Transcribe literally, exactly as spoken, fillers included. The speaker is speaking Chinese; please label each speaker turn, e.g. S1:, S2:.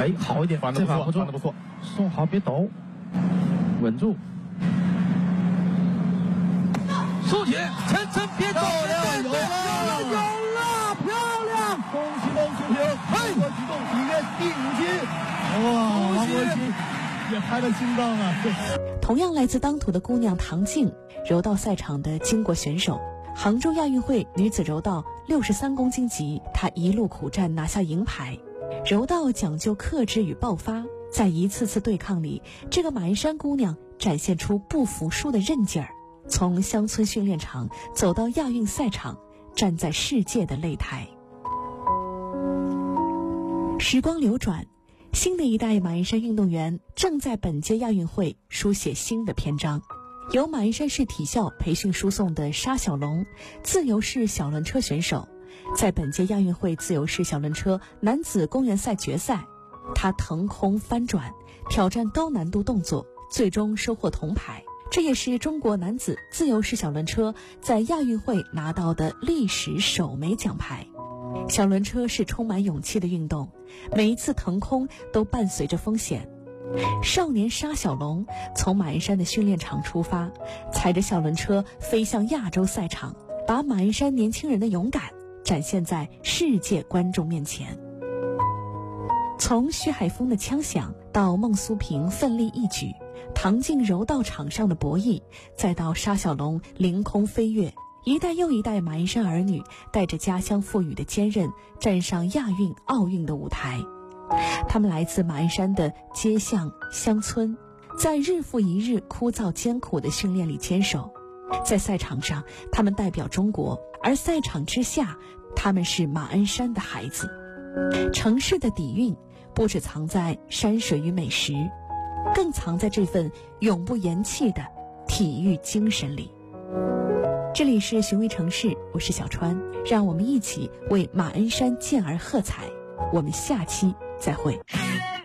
S1: 哎，好一点，
S2: 反的不错，
S1: 不错，
S2: 反的不错，
S1: 送好别抖，稳住。速起，晨晨别抖，
S2: 有了，有了，
S1: 有了，漂亮！
S2: 恭喜孟淑萍，哎，我举重体院第五金，哇，王文琪也拍了心脏啊！
S3: 同样来自当涂的姑娘唐静，柔道赛场的巾帼选手。杭州亚运会女子柔道六十三公斤级，她一路苦战拿下银牌。柔道讲究克制与爆发，在一次次对抗里，这个马鞍山姑娘展现出不服输的韧劲儿，从乡村训练场走到亚运赛场，站在世界的擂台。时光流转，新的一代马鞍山运动员正在本届亚运会书写新的篇章。由马鞍山市体校培训输送的沙小龙，自由式小轮车选手，在本届亚运会自由式小轮车男子公园赛决赛，他腾空翻转，挑战高难度动作，最终收获铜牌。这也是中国男子自由式小轮车在亚运会拿到的历史首枚奖牌。小轮车是充满勇气的运动，每一次腾空都伴随着风险。少年沙小龙从马鞍山的训练场出发，踩着小轮车飞向亚洲赛场，把马鞍山年轻人的勇敢展现在世界观众面前。从徐海峰的枪响到孟苏萍奋力一举，唐静柔道场上的博弈，再到沙小龙凌空飞跃，一代又一代马鞍山儿女带着家乡赋予的坚韧，站上亚运、奥运的舞台。他们来自马鞍山的街巷乡村，在日复一日枯燥艰苦的训练里坚守。在赛场上，他们代表中国，而赛场之下，他们是马鞍山的孩子。城市的底蕴不只藏在山水与美食，更藏在这份永不言弃的体育精神里。这里是寻味城市，我是小川，让我们一起为马鞍山健儿喝彩。我们下期再会。